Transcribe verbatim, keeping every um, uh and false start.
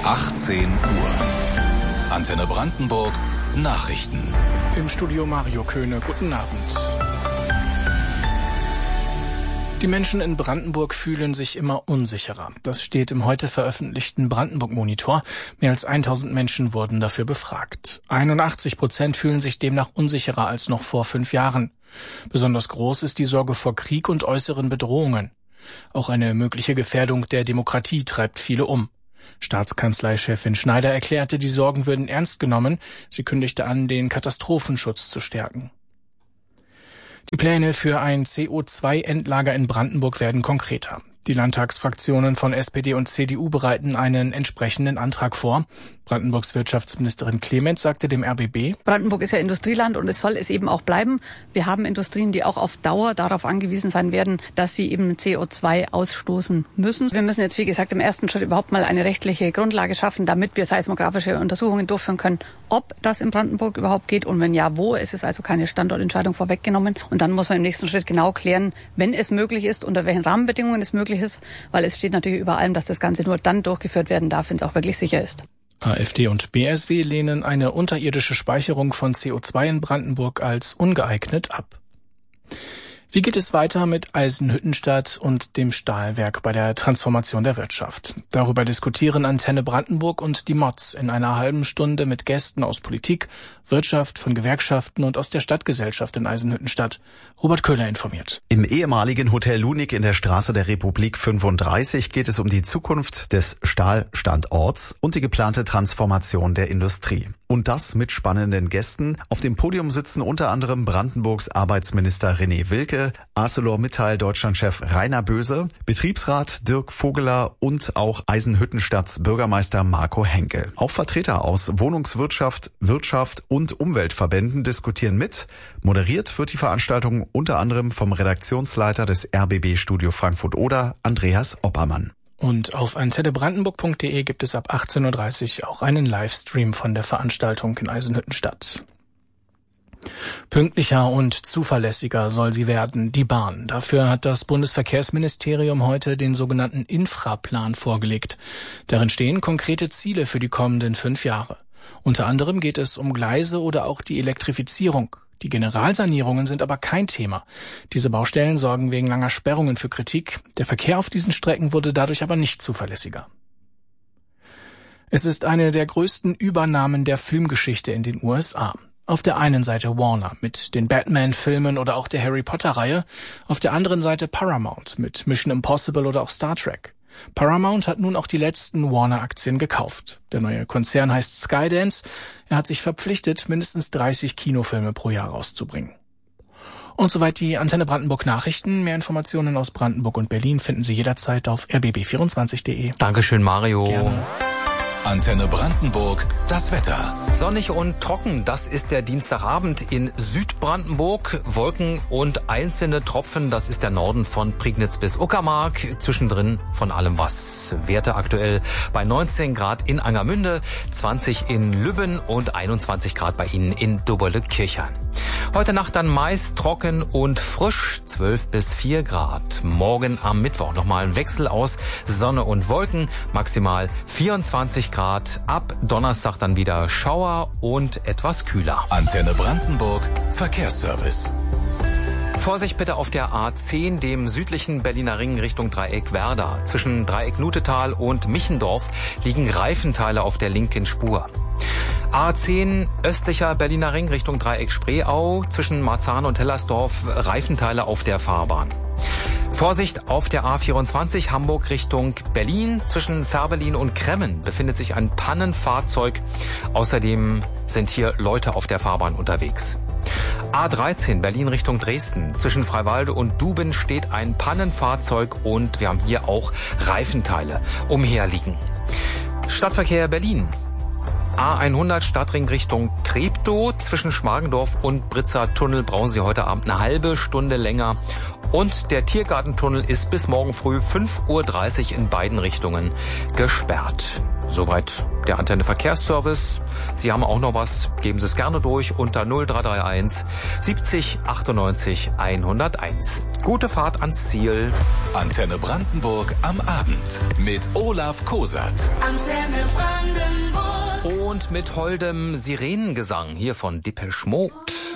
achtzehn Uhr. Antenne Brandenburg Nachrichten. Im Studio Mario Köhne. Guten Abend. Die Menschen in Brandenburg fühlen sich immer unsicherer. Das steht im heute veröffentlichten Brandenburg-Monitor. Mehr als tausend Menschen wurden dafür befragt. einundachtzig Prozent fühlen sich demnach unsicherer als noch vor fünf Jahren. Besonders groß ist die Sorge vor Krieg und äußeren Bedrohungen. Auch eine mögliche Gefährdung der Demokratie treibt viele um. Staatskanzleichefin Schneider erklärte, die Sorgen würden ernst genommen. Sie kündigte an, den Katastrophenschutz zu stärken. Die Pläne für ein C O zwei Endlager in Brandenburg werden konkreter. Die Landtagsfraktionen von S P D und C D U bereiten einen entsprechenden Antrag vor. Brandenburgs Wirtschaftsministerin Clement sagte dem R B B: Brandenburg ist ja Industrieland und es soll es eben auch bleiben. Wir haben Industrien, die auch auf Dauer darauf angewiesen sein werden, dass sie eben C O zwei ausstoßen müssen. Wir müssen jetzt, wie gesagt, im ersten Schritt überhaupt mal eine rechtliche Grundlage schaffen, damit wir seismografische Untersuchungen durchführen können, ob das in Brandenburg überhaupt geht und wenn ja, wo. Es ist also keine Standortentscheidung vorweggenommen. Und dann muss man im nächsten Schritt genau klären, wenn es möglich ist, unter welchen Rahmenbedingungen es möglich ist, weil es steht natürlich über allem, dass das Ganze nur dann durchgeführt werden darf, wenn es auch wirklich sicher ist. AfD und B S W lehnen eine unterirdische Speicherung von C O zwei in Brandenburg als ungeeignet ab. Wie geht es weiter mit Eisenhüttenstadt und dem Stahlwerk bei der Transformation der Wirtschaft? Darüber diskutieren Antenne Brandenburg und die M O Z in einer halben Stunde mit Gästen aus Politik, Wirtschaft, von Gewerkschaften und aus der Stadtgesellschaft in Eisenhüttenstadt. Robert Köhler informiert. Im ehemaligen Hotel Lunig in der Straße der Republik fünfunddreißig geht es um die Zukunft des Stahlstandorts und die geplante Transformation der Industrie. Und das mit spannenden Gästen. Auf dem Podium sitzen unter anderem Brandenburgs Arbeitsminister René Wilke, ArcelorMittal Deutschlandchef Rainer Böse, Betriebsrat Dirk Vogeler und auch Eisenhüttenstadts Bürgermeister Marco Henkel. Auch Vertreter aus Wohnungswirtschaft, Wirtschaft und Umweltverbänden diskutieren mit. Moderiert wird die Veranstaltung unter anderem vom Redaktionsleiter des R B B Studio Frankfurt-Oder, Andreas Oppermann. Und auf antenne brandenburg punkt de gibt es ab achtzehn Uhr dreißig auch einen Livestream von der Veranstaltung in Eisenhüttenstadt. Pünktlicher und zuverlässiger soll sie werden, die Bahn. Dafür hat das Bundesverkehrsministerium heute den sogenannten Infraplan vorgelegt. Darin stehen konkrete Ziele für die kommenden fünf Jahre. Unter anderem geht es um Gleise oder auch die Elektrifizierung. Die Generalsanierungen sind aber kein Thema. Diese Baustellen sorgen wegen langer Sperrungen für Kritik. Der Verkehr auf diesen Strecken wurde dadurch aber nicht zuverlässiger. Es ist eine der größten Übernahmen der Filmgeschichte in den U S A. Auf der einen Seite Warner mit den Batman-Filmen oder auch der Harry Potter-Reihe, auf der anderen Seite Paramount mit Mission Impossible oder auch Star Trek. Paramount hat nun auch die letzten Warner-Aktien gekauft. Der neue Konzern heißt Skydance. Er hat sich verpflichtet, mindestens dreißig Kinofilme pro Jahr rauszubringen. Und soweit die Antenne Brandenburg Nachrichten. Mehr Informationen aus Brandenburg und Berlin finden Sie jederzeit auf r b b vierundzwanzig punkt de. Dankeschön, Mario. Gerne. Antenne Brandenburg, das Wetter. Sonnig und trocken, das ist der Dienstagabend in Südbrandenburg. Wolken und einzelne Tropfen, das ist der Norden von Prignitz bis Uckermark. Zwischendrin von allem was. Werte aktuell bei neunzehn Grad in Angermünde, zwanzig in Lübben und einundzwanzig Grad bei Ihnen in Doberle-Kirchheim. Heute Nacht dann meist trocken und frisch, zwölf bis vier Grad. Morgen am Mittwoch nochmal ein Wechsel aus Sonne und Wolken, maximal vierundzwanzig Grad. Ab Donnerstag dann wieder Schauer und etwas kühler. Antenne Brandenburg Verkehrsservice. Vorsicht bitte auf der A zehn, dem südlichen Berliner Ring Richtung Dreieck Werder. Zwischen Dreieck Nutetal und Michendorf liegen Reifenteile auf der linken Spur. A zehn östlicher Berliner Ring Richtung Dreieck Spreeau, zwischen Marzahn und Hellersdorf Reifenteile auf der Fahrbahn. Vorsicht auf der A vierundzwanzig Hamburg Richtung Berlin. Zwischen Fährberlin und Kremmen befindet sich ein Pannenfahrzeug. Außerdem sind hier Leute auf der Fahrbahn unterwegs. A dreizehn Berlin Richtung Dresden. Zwischen Freiwalde und Duben steht ein Pannenfahrzeug und wir haben hier auch Reifenteile umherliegen. Stadtverkehr Berlin. A hundert Stadtring Richtung Treptow. Zwischen Schmargendorf und Britzer Tunnel brauchen Sie heute Abend eine halbe Stunde länger. Und der Tiergartentunnel ist bis morgen früh fünf Uhr dreißig in beiden Richtungen gesperrt. Soweit der Antenne Verkehrsservice. Sie haben auch noch was, geben Sie es gerne durch unter null drei drei eins siebzig achtundneunzig hunderteins. Gute Fahrt ans Ziel. Antenne Brandenburg am Abend mit Olaf Kosat. Antenne Brandenburg. Und mit holdem Sirenengesang hier von Depeche Mode.